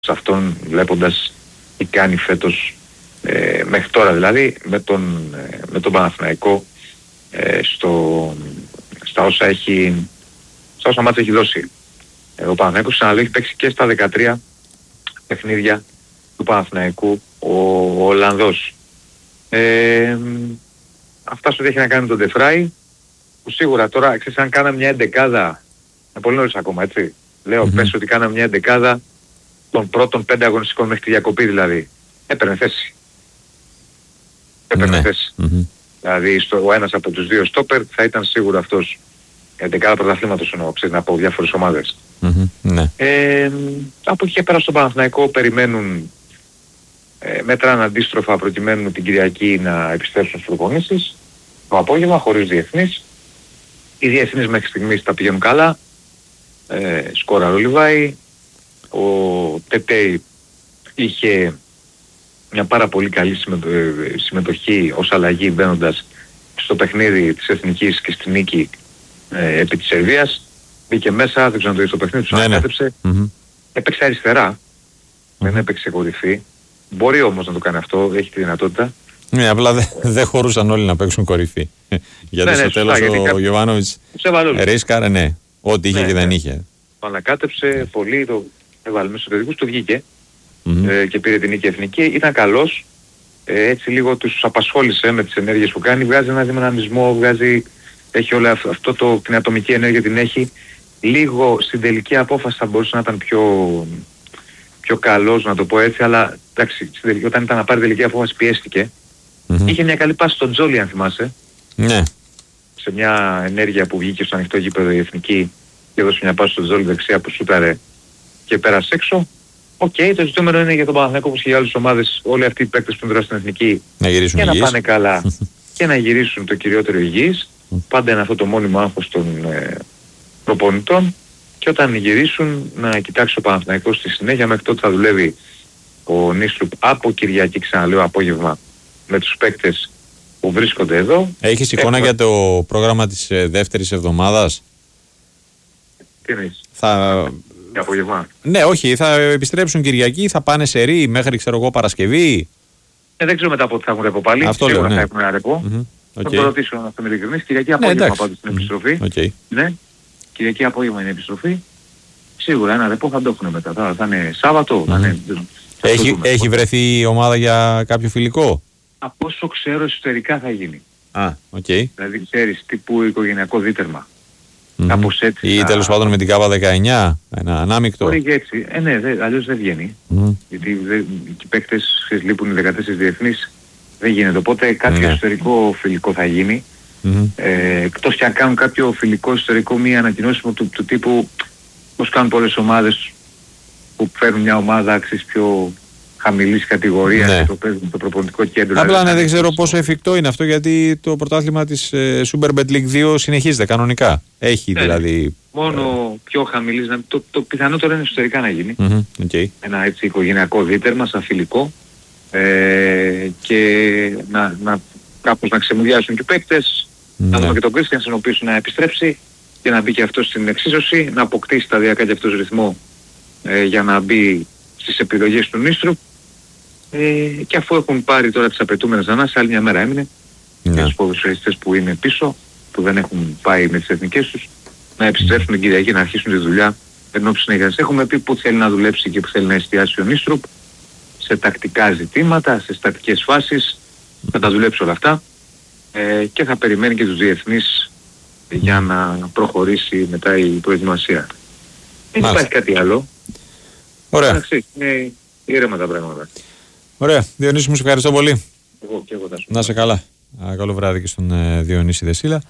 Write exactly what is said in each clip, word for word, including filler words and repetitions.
σε αυτόν, βλέποντας τι κάνει φέτος ε, μέχρι τώρα δηλαδή με τον, ε, με τον Παναθηναϊκό ε, στο, στα όσα έχει στα όσα μάτια έχει δώσει. Ε, ο Παναθηναϊκός ξαναλέω έχει παίξει και στα δεκατρία παιχνίδια του Παναθηναϊκού ο, ο Ολλανδός. Ε, αυτά σου έχει να κάνει με τον Ντεφράι, που σίγουρα τώρα ξέρεις, αν κάναμε μια εντεκάδα, είναι πολύ νωρίς ακόμα έτσι, λέω mm-hmm. πες ότι κάναμε μια εντεκάδα των πρώτων πέντε αγωνιστικών μέχρι τη διακοπή δηλαδή, έπαιρνε θέση. Έπαιρνε mm-hmm. θέση. Mm-hmm. Δηλαδή στο, ο ένας από τους δύο στόπερ θα ήταν σίγουρα αυτός. Η εντεκάδα πρωταθλήματος εννοώ, ξέρεις, από διάφορες ομάδες. Mm-hmm. Ναι. Ε, από εκεί και πέρα στον Παναθηναϊκό περιμένουν ε, μέτραν αντίστροφα προκειμένου την Κυριακή να επιστρέψουν στις προπονήσεις το απόγευμα χωρίς διεθνείς. Οι διεθνείς μέχρι στιγμής τα πηγαίνουν καλά. Ε, σκόρα ο Λιβάη. Ο Τετέι είχε μια πάρα πολύ καλή συμμετοχή ως αλλαγή μπαίνοντας στο παιχνίδι της Εθνικής και στη νίκη ε, επί της Σερβίας. Μπήκε μέσα, δεν ξέρω αν το είδε στο παιχνίδι, τους ανακάτεψε. Mm-hmm. Έπαιξε αριστερά. Mm-hmm. Δεν έπαιξε κορυφή. Μπορεί όμως να το κάνει αυτό, έχει τη δυνατότητα. Ναι, απλά δεν δε χωρούσαν όλοι να παίξουν κορυφή. γιατί ναι, στο ναι, τέλος σωστά, ο γιατί Γιωβάνοβιτς ρίσκαρε, ναι, ό,τι είχε ναι, και δεν ναι. είχε. Το ανακάτεψε πολύ, το έβαλε μέσα στους παιδικούς, το βγήκε mm-hmm. ε, και πήρε την νίκη εθνική. Ήταν καλός, ε, έτσι λίγο τους απασχόλησε με τις ενέργειες που κάνει, βγάζει ένα δυναμισμό, βγάζει, έχει όλο αυτό το, την ατομική ενέργεια την έχει. Λίγο στην τελική απόφαση θα μπορούσε να ήταν πιο, πιο καλός, να το πω έτσι, αλλά εντάξει, τελική, όταν ήταν να πάρει τελική απόφαση πιέστηκε. Mm-hmm. Είχε μια καλή πάση στον Τζόλι αν θυμάσαι. Ναι. Σε μια ενέργεια που βγήκε στο ανοιχτό γήπεδο η Εθνική και έδωσε μια πάση στον Τζόλι δεξιά που σούταρε και πέρασε έξω. Οκ, okay, το ζητούμενο είναι για τον Παναθηναϊκό όπως και για άλλες ομάδες, όλοι αυτοί οι παίκτες που είναι στην Εθνική να γυρίσουν και υγιείς. Να πάνε καλά και να γυρίσουν το κυριότερο υγιείς. Πάντα είναι αυτό το μόνιμο άγχος των ε, προπονητών και όταν γυρίσουν να κοιτάξει ο Παναθηναϊκός στη συνέχεια. Μέχρι τότε θα δουλεύει ο Νίστρουπ από Κυριακή, ξαναλέω απόγευμα, με τους παίκτες που βρίσκονται εδώ. Έχεις εικόνα Έχουμε... για το πρόγραμμα της ε, δεύτερης εβδομάδας? Τι εννοείς? Θα... Για απόγευμα. Ναι, όχι, θα επιστρέψουν Κυριακή, θα πάνε σε ρί μέχρι ξέρω εγώ Παρασκευή. Ε, δεν ξέρω μετά από τι θα έχουν ρεπό πάλι. Αυτό λέω, ναι. Θα έχουν ένα ρεπό. Mm-hmm. Okay. Θα το ρωτήσω να αυτό με ειλικρινής. Κυριακή απόγευμα ναι, πάντως στην επιστροφή. Okay. Ναι, Κυριακή απόγευμα είναι επιστροφή. Σίγουρα ένα ρεπό θα το έχουν μετά. Θα, θα είναι Σάββατο. Mm-hmm. Θα είναι... θα έχει, έχει βρεθεί η ομάδα για κάποιο φιλικό? Από όσο ξέρω εσωτερικά θα γίνει. Α, οκ. Okay. Δηλαδή ξέρεις τύπου οικογενειακό δίτερμα. Mm-hmm. Κάπως έτσι. Ή θα... τέλος πάντων με την ΚΑΠΑ δεκαεννιά, ένα ανάμεικτο. Μπορεί και έτσι. Ε, ναι, δε, αλλιώς δεν βγαίνει. Mm-hmm. Γιατί δε, οι παίκτες λείπουν οι δεκατέσσερις διεθνείς. Δεν γίνεται. Οπότε κάποιο mm-hmm. εσωτερικό φιλικό θα γίνει. Mm-hmm. Ε, εκτός και αν κάνουν κάποιο φιλικό εσωτερικό μία ανακοινώσιμο του, του τύπου πώς κάνουν πολλές ομάδες που φέρνουν μια ομάδα αξίς πιο χαμηλής κατηγορίας ναι. και το παίζουν στο προπονητικό κέντρο. Απλά ναι, δεν ξέρω πόσο εφικτό είναι αυτό γιατί το πρωτάθλημα της ε, Superbet League δύο συνεχίζεται κανονικά. Έχει ναι, δηλαδή... Μόνο ε... πιο χαμηλής, το, το πιθανότερο είναι εσωτερικά να γίνει. Mm-hmm. Okay. Ένα έτσι οικογενειακό δίτερμα σαν φιλικό ε, και να, να, κάπως να ξεμουδιάσουν και οι παίκτες, ναι. να δούμε και τον Κρίστιανσεν ο οποίος να επιστρέψει και να μπει και αυτός στην εξίσωση, να αποκτήσει σταδιακά και αυτός ρυθμό ε, για να μπει στις επιλογές του Νίστρουπ. Ε, και αφού έχουν πάρει τώρα τις απαιτούμενες ανάσεις, άλλη μια μέρα έμεινε yeah. για τους ποδοσφαιριστές που είναι πίσω, που δεν έχουν πάει με τις εθνικές τους, να επιστρέψουν την Κυριακή, να αρχίσουν τη δουλειά ενώπιση συνέχειας. Έχουμε πει που θέλει να δουλέψει και που θέλει να εστιάσει ο Νίστρουπ, σε τακτικά ζητήματα, σε στατικές φάσεις, θα τα δουλέψει όλα αυτά ε, και θα περιμένει και τους διεθνείς για να προχωρήσει μετά η προετοιμασία. Δεν υπάρχει κάτι άλλο. Ωραία. Εντάξει, είναι ήρεμα τα πράγματα. Ωραία. Διονύση μου, σε ευχαριστώ πολύ. Εγώ και εγώ θα σου. Να είσαι καλά. Καλό βράδυ και στον ε, Διονύση Δεσίλα.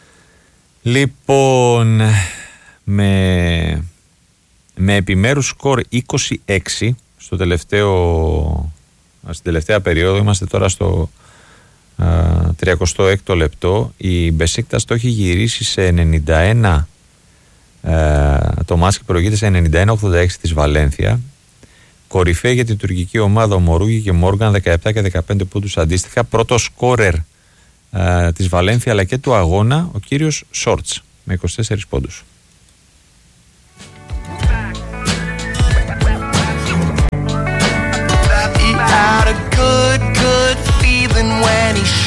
Λοιπόν, με, με επιμέρους σκορ είκοσι έξι στο τελευταίο, στην τελευταία περίοδο, είμαστε τώρα στο α, τριακοστό έκτο λεπτό, η Μπεσίκτας το έχει γυρίσει σε ενενήντα ένα, α, το μάσκι προηγείται σε ενενήντα ένα ογδόντα έξι της Βαλένθια. Κορυφαία για την τουρκική ομάδα ο Μορούγι και Μόργαν, δεκαεπτά και δεκαπέντε πόντους αντίστοιχα. Πρώτο σκόρερ α, της Βαλένθια αλλά και του αγώνα ο κύριος Σόρτς με είκοσι τέσσερις πόντους.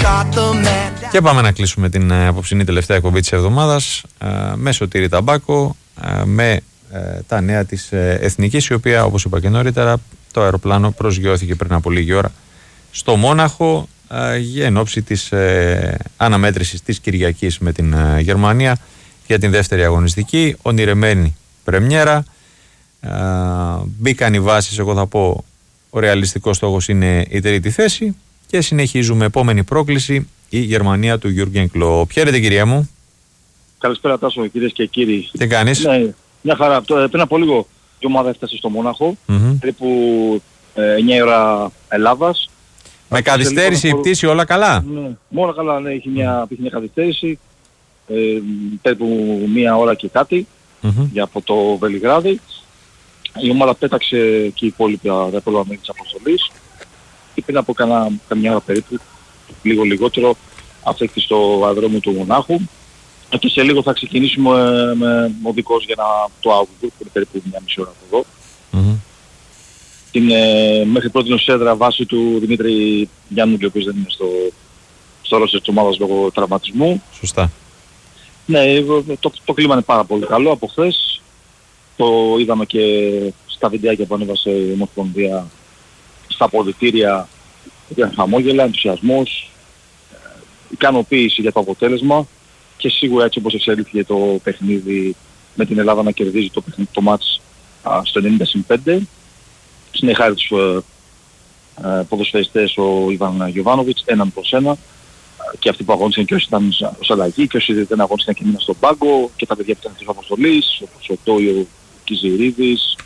Και πάμε να κλείσουμε την ε, απόψινή τελευταία εκπομπή της εβδομάδας ε, με Σωτήρη Ταμπάκο, ε, με ε, τα νέα της ε, Εθνικής, η οποία, όπως είπα και νωρίτερα, το αεροπλάνο προσγειώθηκε πριν από λίγη ώρα στο Μόναχο ε, για εν ώψη της ε, αναμέτρησης της Κυριακής με την ε, Γερμανία για την δεύτερη αγωνιστική. Ονειρεμένη πρεμιέρα. Ε, μπήκαν οι βάσεις, εγώ θα πω, ο ρεαλιστικός στόχος είναι η τρίτη θέση και συνεχίζουμε. Επόμενη πρόκληση, η Γερμανία του Γιούργεν Κλοπ. Χαίρετε, κυρία μου. Καλησπέρα, Τάσο, κυρίες και κύριοι. Τι κάνεις? Ναι, μια χαρά. Πριν από λίγο η ομάδα έφτασε στο Μόναχο, mm-hmm. περίπου ε, εννιά ώρα Ελλάδας. Με καθυστέρηση η πτήση, όλα καλά? Ναι, όλα καλά, ναι, είχε μια, είχε μια καθυστέρηση, ε, περίπου μία ώρα και κάτι, mm-hmm. για από το Βελιγράδι. Η ομάδα πέταξε και η υπόλοιπα τα υπόλοιπα μέλη της αποστολής και πριν από κάνα, καμιά ώρα περίπου, λίγο λιγότερο, αφέκτη στο αεροδρόμιο του Μονάχου. Και σε λίγο θα ξεκινήσουμε με οδικός για να, το Augsburg, που είναι περίπου μια μισή ώρα από εδώ. Mm-hmm. Την ε, μέχρι πρώτη ως έδρα βάση του Δημήτρη Γιάννου, ο οποίος δεν είναι στο, στο ρόστερ της ομάδας λόγω τραυματισμού. Σωστά. Ναι, το, το κλίμα είναι πάρα πολύ καλό από χθες. Το είδαμε και στα βιντεάκια που ανέβασε η Ομοσπονδία, στα αποδυτήρια, ήταν χαμόγελα, ενθουσιασμός, ικανοποίηση για το αποτέλεσμα και σίγουρα έτσι όπως εξελίχθηκε το παιχνίδι με την Ελλάδα να κερδίζει το, το μάτς α, στο ενενήντα συν πέντε. Συνεχάρει τους ε, ε, ποδοσφαιριστές ο Ιβάν Γιοβάνοβιτς, έναν προς ένα, και αυτοί που αγώνισαν και όσοι ήταν ως αλλαγή και όσοι δεν αγώνισαν και μείναν στον πάγκο και τα παιδιά που ήταν της αποστολής, όπως ο Τόιο Κιζηρίδης,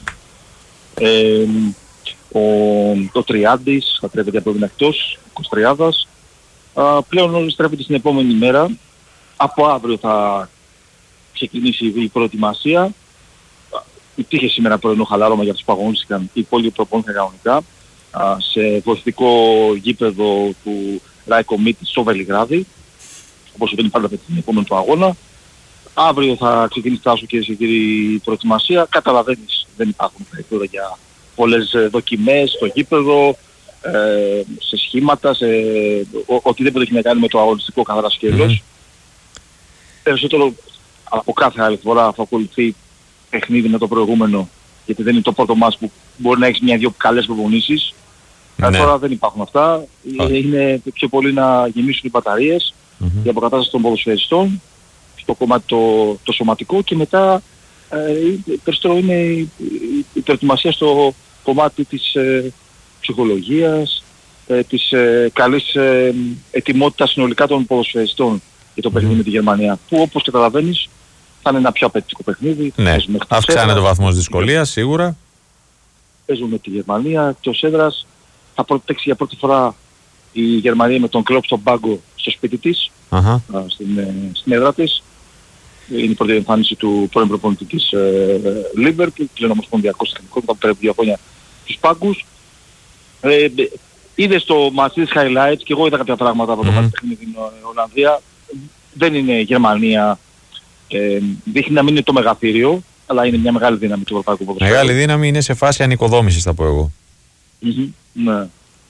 ε, ο, το Τριάντης, τα τρία παιδιά που έμειναν εκτός, Κοστριάδας. Α, πλέον όλοι στρέφονται στην επόμενη μέρα. Από αύριο θα ξεκινήσει η προετοιμασία. Υπήρχε σήμερα πρωινό χαλάρωμα για τους που αγωνίστηκαν, οι υπόλοιποι προπονήθηκαν κανονικά σε βοηθητικό γήπεδο του Ράικο Μίτ στο Βελιγράδι, όπως συμβαίνει πάντα με την επόμενη του αγώνα. Αύριο θα ξεκινήσει τάσου και σε κύριοι προετοιμασία. Καταλαβαίνεις, δεν υπάρχουν περιθώρια για πολλές δοκιμές στο γήπεδο, ε, σε σχήματα, σε ο, οτιδήποτε έχει να κάνει με το αγωνιστικό καθαρά σκέλος. Mm-hmm. Περισσότερο από κάθε άλλη φορά θα ακολουθεί παιχνίδι με το προηγούμενο, γιατί δεν είναι το πρώτο μας που μπορεί να έχεις μια-δυο καλές προπονήσεις. Ναι. Τώρα δεν υπάρχουν αυτά. Oh. Είναι πιο πολύ να γεμίσουν οι μπαταρίες, mm-hmm. η αποκατάσταση των ποδοσφαιριστών, στο κομμάτι το, το σωματικό και μετά ε, περισσότερο είναι η, η, η προετοιμασία στο κομμάτι της ε, ψυχολογίας, ε, της ε, καλής ε, ετοιμότητας συνολικά των ποδοσφαιριστών για το παιχνίδι mm-hmm. με τη Γερμανία, που όπως καταλαβαίνεις θα είναι ένα πιο απαιτητικό παιχνίδι. Ναι, αυξάνεται ο βαθμός δυσκολίας σίγουρα. Παίζουμε με τη Γερμανία και ως έδρας θα παίξει για πρώτη φορά η Γερμανία με τον Κλοπ στον πάγκο στο σπίτι της, uh-huh. στην, στην έδρα της. Είναι η πρώτη εμφάνιση του πρώην προπονητή της Λίβερπουλ, πλέον ομοσπονδιακός τεχνικός, μετά από δύο χρόνια στους πάγκους. Ε, είδες το μάτι της highlights και εγώ είδα κάποια πράγματα από το mm-hmm. παιχνίδι στην Ολλανδία. Δεν είναι Γερμανία, ε, δείχνει να μην είναι το μεγαθύριο, αλλά είναι μια μεγάλη δύναμη του ευρωπαϊκού ποδοσφαίρου. Μεγάλη δύναμη, είναι σε φάση ανοικοδόμησης θα πω εγώ. Mm-hmm. Ναι.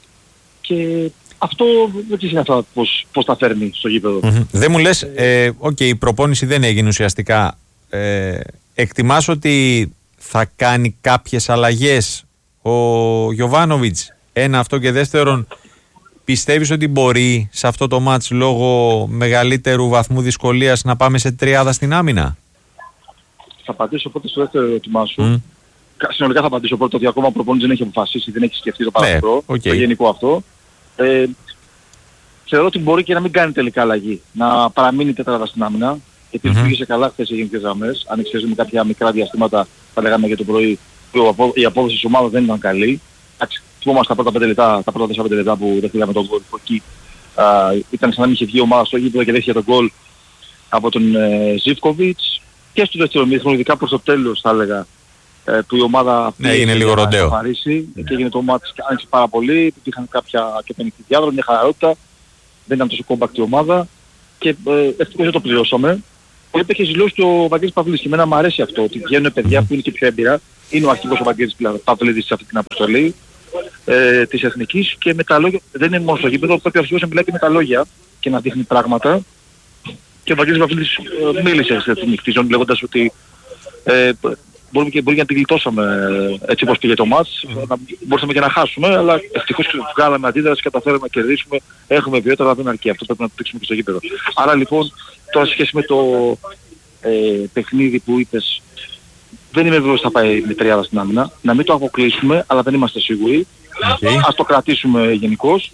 Και αυτό δεν ξέρει αυτά πώς, πώς τα φέρνει στο γήπεδο. Mm-hmm. Δεν μου λες, ε, okay, η προπόνηση δεν έγινε ουσιαστικά. Ε, εκτιμάς ότι θα κάνει κάποιες αλλαγές ο Γιοβάνοβιτς? Ένα αυτό, και δεύτερον, πιστεύεις ότι μπορεί σε αυτό το μάτς λόγω μεγαλύτερου βαθμού δυσκολίας να πάμε σε τριάδα στην άμυνα? Θα απαντήσω πρώτα στο δεύτερο ερώτημά σου. Mm. Συνολικά θα απαντήσω πρώτα ότι ακόμα ο προπονητής δεν έχει αποφασίσει, δεν έχει σκεφτεί το παραπάνω, ναι, okay. το γενικό αυτό. Ε, θεωρώ ότι μπορεί και να μην κάνει τελικά αλλαγή, να παραμείνει τετράδα στην άμυνα, γιατί mm-hmm. πήγε σε καλά χθες οι γενικές γραμμές. Αν εξαιρέσουμε κάποια μικρά διαστήματα, θα λέγαμε για το πρωί, που η απόδοση της ομάδας δεν ήταν καλή. Θυμόμαστε τα πρώτα πέντε λεπτά, τα πρώτα τέσσερα πέντε λεπτά που δεχτήκαμε τον γκολ, εκεί α, ήταν σαν να μην είχε βγει ομάδα στο γήπεδο και δέχτηκε τον γκολ από τον ε, Ζίβκοβιτς. Και στο δεύτερο μήχρονο, ειδικά προς το τέλος θα έλεγα, ε, που η ομάδα ναι, είναι λίγο ροντέο. Ναι. Και έγινε το μάτς και άνοιξε πάρα πολύ, υπήρχαν κάποια και πενικτή διάδρομη, μια χαλαρότητα, δεν ήταν τόσο κόμπακτη η ομάδα και ε, ευτυχώς δεν το πληρώσαμε. Είπε και δηλώσει και ο Βαγγέλης Παυλίδης και εμένα μου αρέσει αυτό, ότι βγαίνουν παιδιά που είναι και πιο έμπειρα. Είναι ο αρχηγός ο Βαγγέλης Παυλίδης σε αυτή την αποστολή. ε, της Εθνικής και με τα λόγια, δεν είναι μόνο στο γήπεδο, πρέπει ο αρχηγός να μιλάει και με τα λόγια και να δείχνει πράγματα. Και ο Βαγγέλης Βαφίλης ε, μίλησε στην Εθνική ζώνη λέγοντας ότι ε, μπορεί και, μπορεί και να την γλιτώσαμε έτσι όπως πήγε το μάτς, mm. να, μπορούσαμε και να χάσουμε, αλλά ευτυχώς βγάλαμε αντίδραση, καταφέραμε να κερδίσουμε, έχουμε βιότητα, αλλά δεν αρκεί. Αυτό πρέπει να το δείξουμε και στο γήπεδο. Άρα λοιπόν, τώρα σε σχέση με το ε, παιχνίδι που είπες, δεν είμαι βέβαιος ότι θα πάει με τριάδα στην άμυνα. Να μην το αποκλείσουμε, αλλά δεν είμαστε σίγουροι. Okay. Ας το κρατήσουμε γενικώς.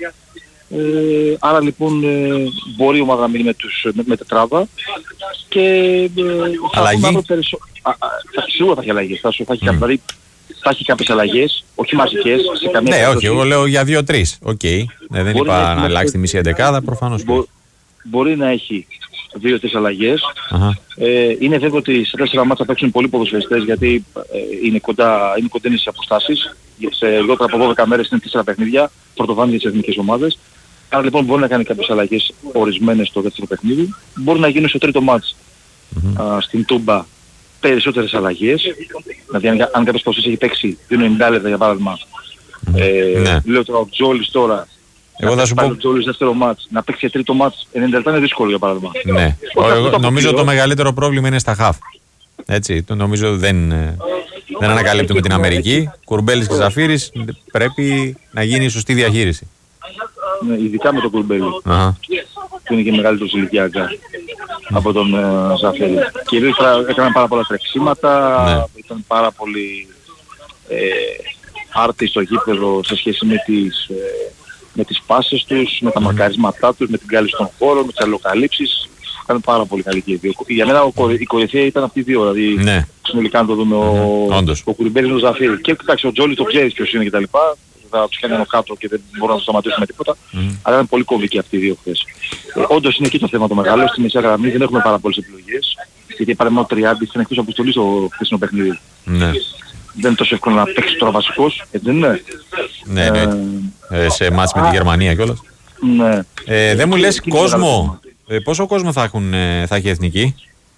Ε, άρα λοιπόν ε, μπορεί η ομάδα να μείνει με, τους, με, με τετράδα και ε, θα αλλαγή. Περισσο... Α, α, θα, σίγουρα θα έχει αλλαγές. Θα, θα, έχει, mm. δηλαδή, θα έχει κάποιες αλλαγές, όχι μαζικές. Σε καμία ναι, περίπτωση. όχι, εγώ λέω για δύο τρεις. Okay. Ναι, δεν μπορεί είπα να, να αλλάξει τη μισή εντεκάδα, προφανώς. Μπο, μπορεί να έχει δύο τρεις αλλαγές. Uh-huh. Ε, είναι βέβαιο ότι σε τέσσερα μάτσα θα παίξουν πολλοί ποδοσφαιριστές γιατί ε, είναι, κοντά, είναι κοντινές οι αποστάσεις. Σε λιγότερα από δώδεκα μέρες είναι τέσσερα παιχνίδια, πρωτοβάνει για τις εθνικές ομάδες. Άρα λοιπόν μπορεί να κάνει κάποιες αλλαγές ορισμένες στο δεύτερο παιχνίδι. Μπορεί να γίνει στο τρίτο μάτς mm-hmm. α, στην Τούμπα περισσότερες αλλαγές. Δηλαδή αν, αν κάποιος ποδοσφαιριστής έχει παίξει δύο ενενήντα λεπτά για παράδειγμα. Mm-hmm. Ε, ναι. Λέω τώρα ο Τζόλης τώρα. Εγώ θα σου πω... Ο Τζόλης δεύτερο μάτς, να παίξει τρίτο μάτς ενενήντα λεπτά είναι δύσκολο για παράδειγμα. Ναι. Ο, εγώ, το νομίζω το μεγαλύτερο πρόβλημα είναι στα χαφ. Έτσι, το νομίζω δεν, δεν ανακαλύπτουμε την Αμερική. Κουρμπέλης και Ζαφύρης πρέπει να γίνει η σωστή διαχείριση. Ναι, ειδικά με τον Κουρμπέλη, uh-huh. που είναι και μεγαλύτερος ηλικιακά mm. από τον uh, Ζαφύρη. Κυρίως έκαναν πάρα πολλά τρεξίματα, ναι. ήταν πάρα πολύ ε, άρτοι στο γήπεδο σε σχέση με τις, ε, με τις πάσες τους, με τα mm. μαρκαρίσματά τους, με την κάλυψη των χώρων, με τις αλληλοκαλύψεις. Ήταν πάρα πολύ καλή και οι δύο. Για μένα ο, η κορυφαία ήταν αυτή οι δύο, δηλαδή ναι. συνολικά να το δούμε mm. ο, ο Κουρμπέλης με τον Ζαφύρη. Και κοιτάξτε, ο Τζόλης το ξέρει ποιος είναι κτλ. Θα τους κάνει ένα κάτω και δεν μπορούν να τους σταματήσουν με τίποτα. Mm. Αλλά ήταν πολύ κομβικοί αυτοί οι δύο χθες. Ε, όντως είναι εκεί το θέμα το μεγάλο. Στη μεσαία γραμμή δεν έχουμε πάρα πολλές επιλογές. Γιατί παρέμεινε ο Τριάντη στην εκτός αποστολή στο χθεσινό παιχνίδι. Mm. Δεν είναι τόσο εύκολο να παίξει τώρα βασικός, έτσι δεν είναι. Ναι, ναι. Ε, ε, σε μάτς με τη Γερμανία κιόλας. Ναι. Ε, δεν μου λες κόσμο, ε, πόσο κόσμο θα, έχουν, ε, θα έχει η Εθνική?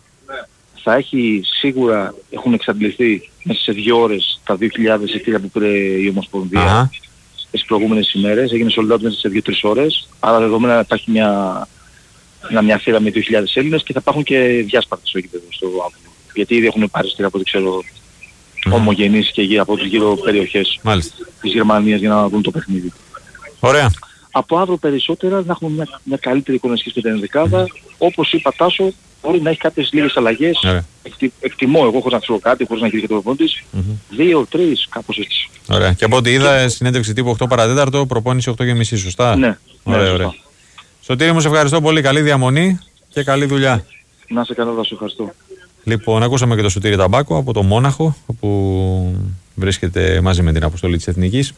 Θα έχει σίγουρα, έχουν εξαντληθεί μέσα σε δύο ώρες τα δύο χιλιάδες εισιτήρια που πήρε η Ομοσπονδία uh-huh. τις προηγούμενες ημέρες. Έγινε sold out μέσα σε δύο τρεις ώρες. Άρα δεδομένα υπάρχει μια, μια, μια θύρα με δύο χιλιάδες Έλληνες και θα υπάρχουν και διάσπαρτες στο γήπεδο στο αύριο. Γιατί ήδη έχουν πάρει εισιτήρια από ό,τι ξέρω mm-hmm. ομογενείς και γύρω από τις γύρω περιοχές Μάλιστα. της Γερμανίας για να δουν το παιχνίδι. Ωραία. Από αύριο περισσότερα να έχουμε μια, μια καλύτερη εικόνα σχέση με την ενδεκάδα. Mm-hmm. Όπως είπα Τάσο, μπορεί να έχει κάποιες λίγες αλλαγές. Yeah. Εκτι, εκτιμώ εγώ χωρίς να ξέρω κάτι, χωρίς να γίνει και το προπονητής. Mm-hmm. Δύο, τρεις, κάπως έτσι. Ωραία. Και από ό,τι είδα, συνέντευξη τύπου οκτώ παρά τέταρτο, προπόνηση οκτώ και μισή, σωστά? Ναι. Ωραία, ναι, ωραία. Σωτήρη μου, σε ευχαριστώ πολύ. Καλή διαμονή και καλή δουλειά. Να σε καλά, θα σου ευχαριστώ. Λοιπόν, ακούσαμε και τον Σωτήρη Ταμπάκο από το Μόναχο, που βρίσκεται μαζί με την αποστολή της Εθνικής.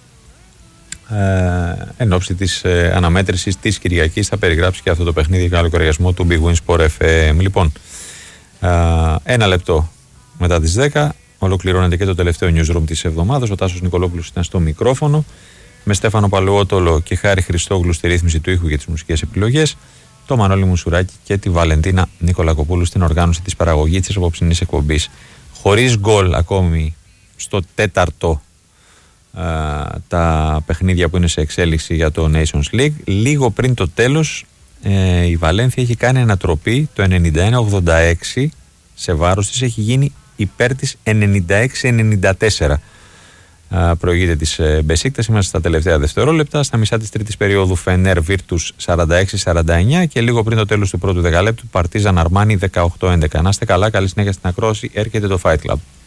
Ε, εν ώψη της ε, αναμέτρησης της Κυριακής θα περιγράψει και αυτό το παιχνίδι για λογαριασμό του Big Win Sport εφ εμ. Λοιπόν, ε, ένα λεπτό μετά τις δέκα ολοκληρώνεται και το τελευταίο newsroom της εβδομάδας. Ο Τάσος Νικολόπουλος ήταν στο μικρόφωνο με Στέφανο Παλαιότολο και Χάρη Χριστόγλου στη ρύθμιση του ήχου για τις μουσικές επιλογές, το Μανώλη Μουσουράκη και τη Βαλεντίνα Νικολακοπούλου στην οργάνωση της παραγωγής της απόψινής εκπομπής. Χωρίς γκολ ακόμη στο τέταρτο Uh, τα παιχνίδια που είναι σε εξέλιξη για το Nations League. Λίγο πριν το τέλος ε, η Βαλένθια έχει κάνει ανατροπή το ενενήντα ένα ογδόντα έξι, σε βάρος της έχει γίνει υπέρ της ενενήντα έξι ενενήντα τέσσερα. Uh, προηγείται της ε, Μπεσίκτας. Είμαστε στα τελευταία δευτερόλεπτα, στα μισά της τρίτης περίοδου. Φενέρ Βίρτους σαράντα έξι σαράντα εννιά και λίγο πριν το τέλος του πρώτου δεκαλέπτου Παρτίζαν Αρμάνι δεκαοκτώ έντεκα. Να είστε καλά, καλή συνέχεια στην ακρόαση, έρχεται το Fight Club.